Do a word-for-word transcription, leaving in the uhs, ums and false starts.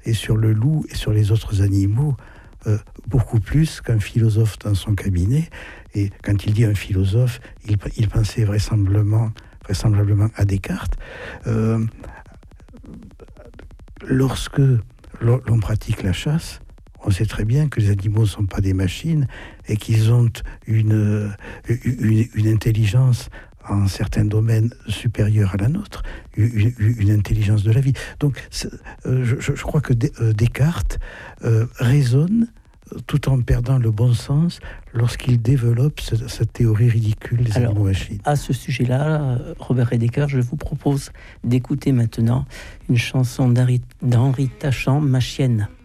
et sur le loup et sur les autres animaux, euh, beaucoup plus qu'un philosophe dans son cabinet. Et quand il dit un philosophe, il, il pensait vraisemblablement, vraisemblablement à Descartes. Euh, lorsque l'on pratique la chasse, on sait très bien que les animaux ne sont pas des machines et qu'ils ont une, une, une intelligence en certains domaines supérieure à la nôtre, une, une intelligence de la vie. Donc, euh, je, je crois que Descartes euh, raisonne tout en perdant le bon sens lorsqu'il développe ce, cette théorie ridicule des Alors, animaux-machines. À ce sujet-là, Robert Redeker, je vous propose d'écouter maintenant une chanson d'Henri, d'Henri Tachant, Ma chienne.